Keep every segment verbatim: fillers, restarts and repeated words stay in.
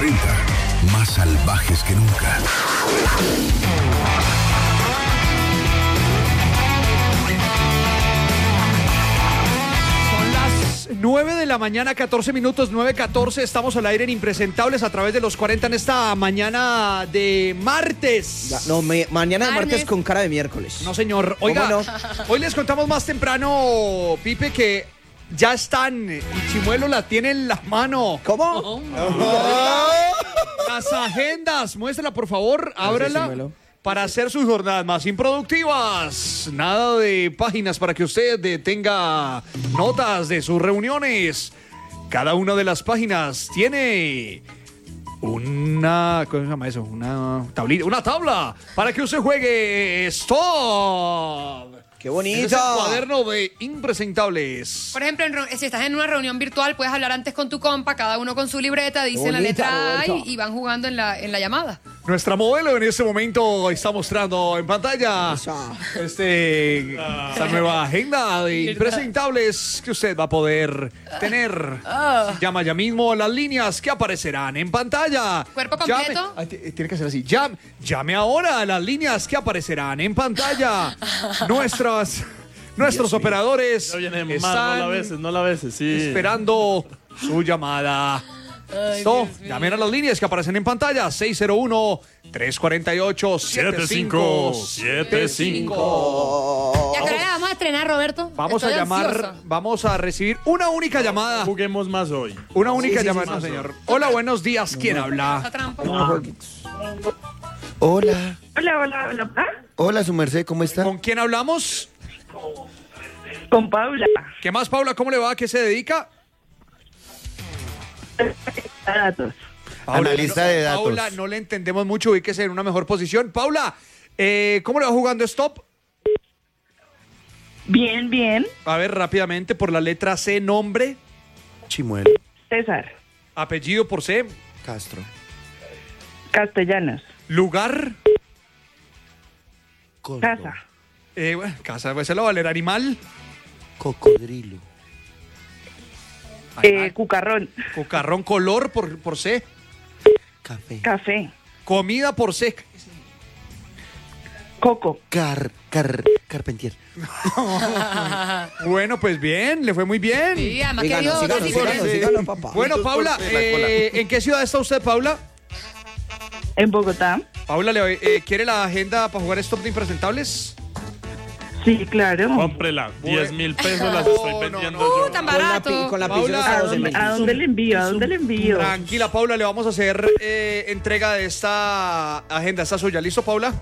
cuarenta, más salvajes que nunca. nueve de la mañana, catorce minutos, nueve catorce. Estamos al aire en Impresentables a través de los cuarenta en esta mañana de martes. Ya, no, me, mañana de martes con cara de miércoles. No, señor. Oiga, no? hoy les contamos más temprano, Pipe, que ya están y Chimuelo la tiene en la mano. ¿Cómo? Oh, Las agendas, muéstrala por favor, ábrala. Para hacer sus jornadas más improductivas. Nada de páginas para que usted tenga notas de sus reuniones. Cada una de las páginas tiene una... ¿cómo se llama eso? Una tablita, una tabla para que usted juegue Stop. ¡Qué bonito! Es el cuaderno de Impresentables. Por ejemplo, en, si estás en una reunión virtual, puedes hablar antes con tu compa, cada uno con su libreta, dicen la letra A y, y van jugando en la, en la llamada. Nuestra modelo en este momento está mostrando en pantalla este, esta nueva agenda de Impresentables que usted va a poder tener. Llama ya mismo las líneas que aparecerán en pantalla. ¿Cuerpo completo? Llame, tiene que ser así. Llame, llame ahora a las líneas que aparecerán en pantalla. Nuestras... Nuestros Dios operadores ya viene están mal, no la beses, no la beses, sí. esperando su llamada. Listo, llamen a las líneas que aparecen en pantalla. seis cero uno, tres cuatro ocho, siete cinco siete cinco. ¿Ya que la vamos a estrenar, Roberto? Vamos Estoy a llamar, ansiosa. vamos a recibir una única llamada. Juguemos más hoy. Una única Sí, sí, llamada, sí, no, sí. señor. Hola, buenos días. ¿Quién habla? Esa trampa. Hola. Hola, hola, hola. ¿Ah? Hola, su merced, ¿cómo está? ¿Con quién hablamos? Con Paula. ¿Qué más, Paula? ¿Cómo le va? ¿A qué se dedica? Datos. Analista de datos. Paula, no le entendemos mucho, ubíquese en una mejor posición. Paula, eh, ¿cómo le va jugando Stop? Bien, bien. A ver, rápidamente, por la letra C, nombre. Chimuelo. César. Apellido por C. Castro. Castellanos. Lugar. Córdoba. Casa. Eh, bueno, casa, pues se lo va a leer. Animal. Cocodrilo. Eh, cucarrón. Cucarrón. Color por, por C. Café. Café. Comida por C. Coco. Car, car, carpentier. Bueno, pues bien, le fue muy bien. Sí, además que Síganos, dio síganos, casi síganos, por- síganos, papá. Bueno, Puntos Paula, por C, la eh, ¿en qué ciudad está usted, Paula? En Bogotá. Paula, ¿le, eh, ¿quiere la agenda para jugar Stop de Impresentables? Sí, claro. Cómprela. diez mil pesos las No, estoy no, vendiendo no. yo. Uh, tan Con la, barato. pi- con la Paula, pizza ¿A está doce dónde, mil. a dónde le envío? ¿A dónde le envío? Tranquila, Paula, le vamos a hacer eh, entrega de esta agenda, esta suya. ¿Listo, Paula?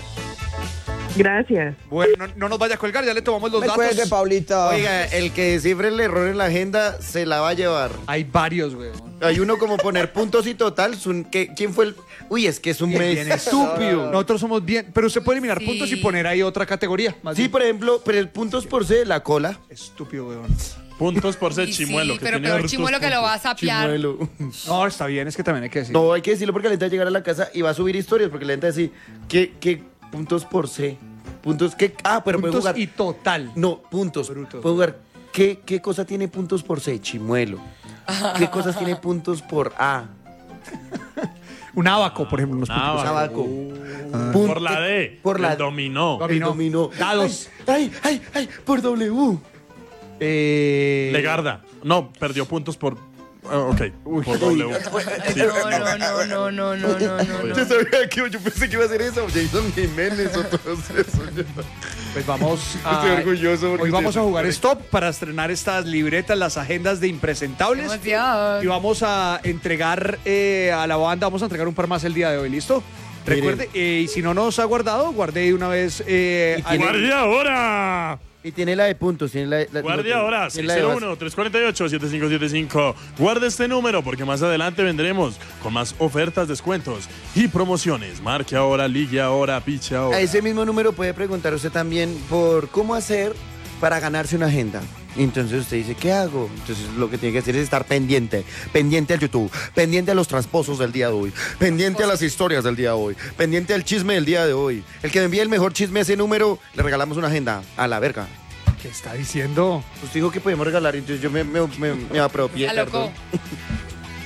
Gracias. Bueno, no, no nos vaya a colgar, ya le tomamos los Me datos. cuelgue, Paulita. Oiga, el que descifre el error en la agenda se la va a llevar. Hay varios, güey. Hay uno como poner puntos y total. Sun- ¿qué- ¿Quién fue el...? Uy, es que es un Bien, estúpido. Nosotros somos bien, pero usted puede eliminar Sí. puntos y poner ahí otra categoría. Más Sí, bien. por ejemplo, pero el puntos por C, la cola. Estúpido, weón. Puntos por ser Y sí, chimuelo. que pero tiene peor hartos chimuelo que lo puntos. va a sapear. Chimuelo. No, está bien, es que también hay que decir. No, hay que decirlo porque la gente va a llegar a la casa y va a subir historias porque la gente va a decir, ¿qué, qué puntos por C? Puntos, ¿qué? Ah, pero puede puntos jugar. y total. No, puntos. Bruto. Puede jugar. ¿Qué, ¿Qué cosa tiene puntos por C? Chimuelo. ¿Qué cosas tiene puntos por A? Un abaco, por ejemplo. Unos Un puntos. abaco. Abaco. Punto- Por la D. Por la el dominó. Dominó. El dominó. Dados. Ay, ay, ay, ay, por W. Eh... Legarda. No, perdió puntos por... ah, ok, por W. Sí. No, no, no, no, no, no, no, no. Yo sabía que yo pensé que iba a hacer eso. Jason Jiménez o todo eso. Pues vamos a... Estoy orgulloso porque Hoy vamos a ustedes- jugar Stop para estrenar estas libretas, las agendas de Impresentables. Emoción. Y vamos a entregar eh, a la banda, vamos a entregar un par más el día de hoy, ¿listo? Recuerde, eh, y si no nos ha guardado, guarde de una vez... Eh, al- ¡Guardia ahora! Y tiene la de puntos. Tiene la, la, Guardia no, ahora, tiene la de base. seis cero uno, tres cuatro ocho, siete cinco siete cinco. Guarde este número porque más adelante vendremos con más ofertas, descuentos y promociones. Marque ahora, ligue ahora, piche ahora. A ese mismo número puede preguntar usted también por cómo hacer para ganarse una agenda. Y entonces usted dice, ¿qué hago? Entonces lo que tiene que hacer es estar pendiente, pendiente al YouTube, pendiente a los tramposos del día de hoy, pendiente a las historias del día de hoy, pendiente al chisme del día de hoy. El que me envíe el mejor chisme a ese número, le regalamos una agenda. A la verga. ¿Qué está diciendo? Usted dijo que podíamos regalar, entonces yo me, me, me, me apropié. Está loco. perdón.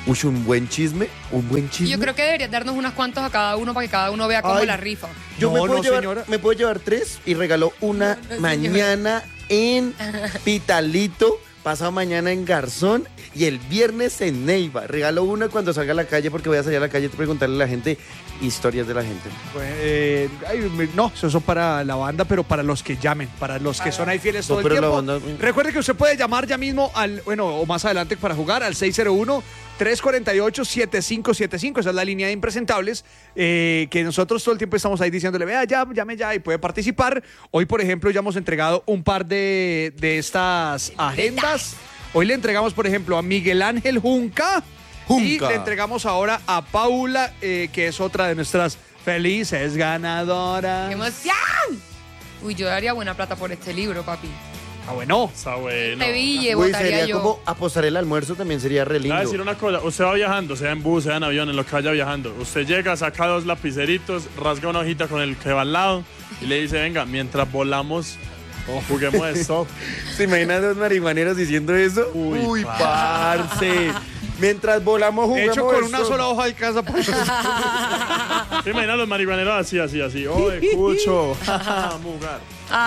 Uy, un buen chisme, un buen chisme. Yo creo que deberías darnos unas cuantos a cada uno para que cada uno vea cómo Ay, la rifa. Yo No, me, puedo no, llevar, señora. me puedo llevar tres y regaló una No, mañana en Pitalito, pasado mañana en Garzón y el viernes en Neiva. Regalo una cuando salga a la calle porque voy a salir a la calle a preguntarle a la gente historias de la gente. Pues, eh, ay, me- no, eso es para la banda, pero para los que llamen, para los que son ahí fieles No, todo el pero la tiempo. banda- Recuerde que usted puede llamar ya mismo al, bueno, o más adelante para jugar al seis cero uno, tres cuatro ocho, siete cinco siete cinco. Esa es la línea de impresentables, eh, que nosotros todo el tiempo estamos ahí diciéndole, vea, ya, llame ya y puede participar. Hoy, por ejemplo, ya hemos entregado un par de, de estas agendas. Hoy le entregamos, por ejemplo, a Miguel Ángel Junca. Y Junca. le entregamos ahora a Paula, eh, que es otra de nuestras felices ganadoras. ¡Qué emoción! Uy, yo daría buena plata por este libro, papi. Ah, bueno. Está bueno. Te vi y Uy, votaría sería yo. como apostar el almuerzo, también sería re Le voy a lindo. decir una cosa, usted va viajando, sea en bus, sea en avión, en lo que vaya viajando. Usted llega, saca dos lapiceritos, rasga una hojita con el que va al lado y le dice, venga, mientras volamos, juguemos esto. ¿Se imaginan dos marihuaneros diciendo eso? Uy, Uy, pa. parce. Mientras volamos De jugamos hecho, con esto. una sola hoja alcanza. Pues. ¿Se imaginan los marihuaneros así, así, así? Oh, escucho. Mugar.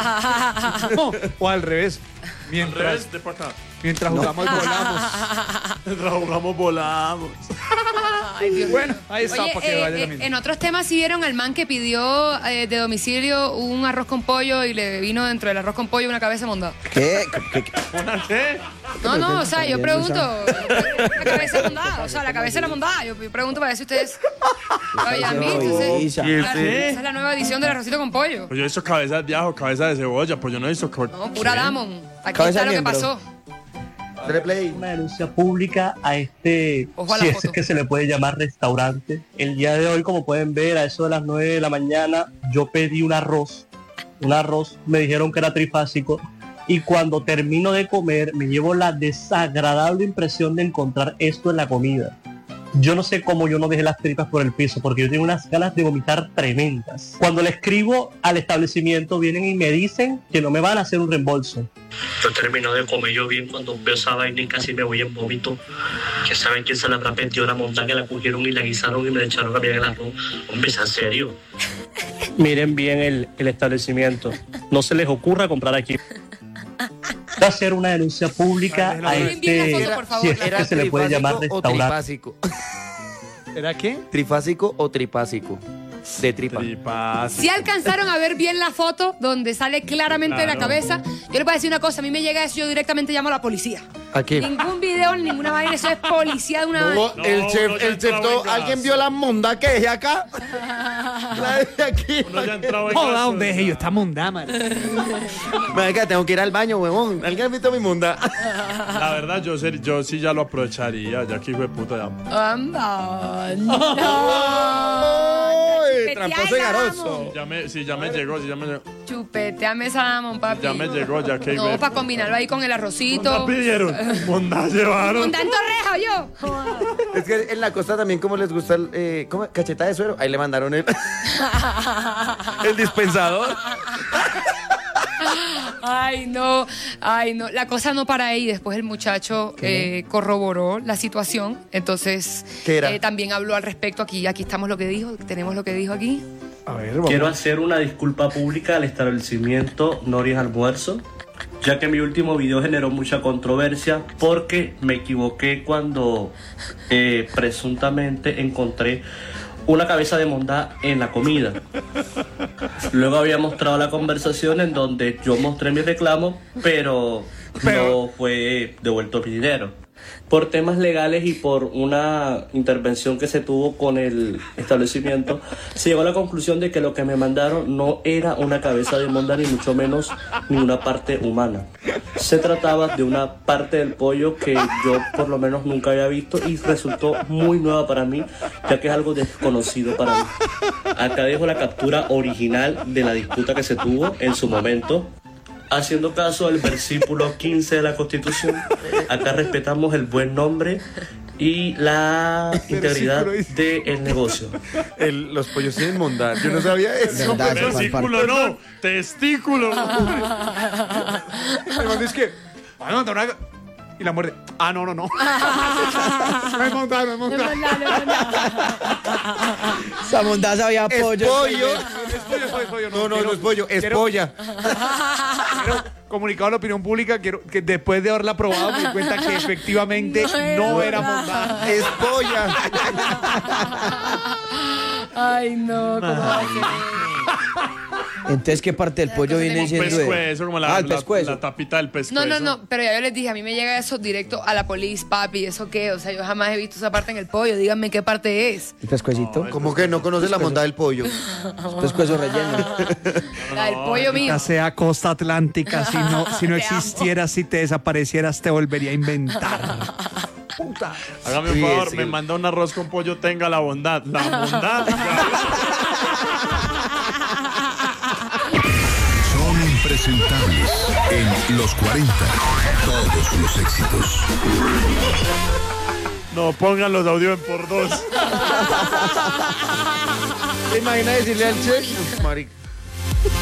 O al revés. Al Mientras, revés, de para acá. mientras jugamos, volamos. Mientras jugamos, volamos. Ay, Dios Bueno, mío. ahí está, Oye, para que eh, vaya eh, la misma. en otros temas, ¿sí vieron al man que pidió eh, de domicilio un arroz con pollo y le vino dentro del arroz con pollo una cabeza mondada? ¿Qué? ¿Qué- qué- ¿Una qué? No, no, o sea, yo También, pregunto. La cabeza mondada, o sea, la cabeza era mondada. Yo yo pregunto para ver si ustedes lo habían visto. Entonces, Isa. claro, ¿Qué? esa es la nueva edición del arrocito con pollo. Pues yo he visto cabezas de ajo, cabeza de cebolla, pues yo no he visto... co- No, pura ¿Qué? Damon. Aquí Cabeza está lo de que miembro. pasó. Dale play. Una denuncia pública a este, Ojo a la si es foto. que se le puede llamar restaurante. El día de hoy, como pueden ver, a eso de las nueve de la mañana, yo pedí un arroz. Un arroz, me dijeron que era trifásico. Y cuando termino de comer, me llevo la desagradable impresión de encontrar esto en la comida. Yo no sé cómo yo no dejé las tripas por el piso, porque yo tengo unas ganas de vomitar tremendas. Cuando le escribo al establecimiento, vienen y me dicen que no me van a hacer un reembolso. Yo termino de comer yo bien cuando veo esa vaina y casi me voy en vómito. Que saben quién se la habrá metido la montaña, que la cogieron y la guisaron y me echaron a mí en el arroz. Hombre, ¿es en serio? Miren bien el, el establecimiento. No se les ocurra comprar aquí. Voy a hacer una denuncia pública a Miren bien la este, foto, por favor. si es que se le puede llamar trifásico o restaurante. trifásico. ¿Era qué? ¿Trifásico o tripásico? De tripa. Tripas. Si alcanzaron a ver bien la foto donde sale claramente la Claro. cabeza, yo les voy a decir una cosa, a mí me llega eso, yo directamente llamo a la policía. ¿A qué? Ningún video, ni ninguna vaina, eso es policía de una No, No, el chef, uno ya el chef, entraba todo- en gas. ¿alguien vio la monda que dejé acá? La dejé aquí. Uno ya entraba en Joda, gasto, ¿dónde ¿verdad? es ellos? Está mundá, man. Venga, tengo que ir al baño, huevón. ¿Alguien ha visto mi monda? La verdad, yo, ser- yo sí ya lo aprovecharía, ya que hijo de puta ya. Anda, no. Ay, tramposo y garoso. Si ya me, si ya me llegó, si ya me llegó. Chupeteame esa Damon, papi. Ya me llegó, ya que No, para combinarlo ahí con el ¿Monda arrocito. pidieron? ¿Monda llevaron? Un tanto reja, yo. Es que en la costa también, como les gusta el, eh, ¿cómo? Cacheta de suero. Ahí le mandaron el, el dispensador. Ay, no, ay, no. La cosa no para ahí. Después el muchacho eh, corroboró la situación. Entonces, ¿Qué era? eh, también habló al respecto aquí. Aquí estamos lo que dijo. Tenemos lo que dijo aquí. A ver, vamos. Quiero hacer una disculpa pública al establecimiento Noris Almuerzo, ya que mi último video generó mucha controversia porque me equivoqué cuando eh, presuntamente encontré una cabeza de mondá en la comida. Luego había mostrado la conversación en donde yo mostré mi reclamo, pero, Pero- no fue devuelto mi dinero. Por temas legales y por una intervención que se tuvo con el establecimiento, se llegó a la conclusión de que lo que me mandaron no era una cabeza de monda, ni mucho menos ni una parte humana. Se trataba de una parte del pollo que yo por lo menos nunca había visto y resultó muy nueva para mí, ya que es algo desconocido para mí. Acá dejo la captura original de la disputa que se tuvo en su momento. Haciendo caso al versículo quince de la Constitución, acá respetamos el buen nombre y la integridad del negocio. El- los pollos tienen monda. Yo no sabía eso. Verdad, eso fue al Testículo no, testículo. El man dice que, "Van a mandar una-". Y la muerde. Ah, no, no, no. No es montada, no es montada. Esa montada sabía Es pollo. pollo. Es pollo, es pollo, es pollo. No, no, quiero- no es pollo, es quiero- polla. Quiero comunicar a la opinión pública quiero, que después de haberla probado me di cuenta que efectivamente no era montada. Es polla. Ay, no, ¿cómo va a ser? Entonces, ¿qué parte del pollo viene Un siendo? pescuezo, como la, Ah, el la- pescuezo. la tapita del pescuezo. No, no, no, pero ya yo les dije, a mí me llega eso directo a la polis, papi, ¿eso qué? O sea, yo jamás he visto esa parte en el pollo, díganme qué parte es. ¿El pescuecito? ¿Cómo que no conoces la montada del pollo? Pescuezo relleno. La del pollo mío. Ya sea costa atlántica, si no, si no Te amo. existieras, si te desaparecieras, te volvería a inventar. Puta. Hágame un Sí, favor, sí. me manda un arroz con pollo, tenga la bondad. La bondad. Son impresentables en los cuarenta. Todos los éxitos. No, pongan los audios en por dos. ¿Te imaginas decirle al chef? Marica.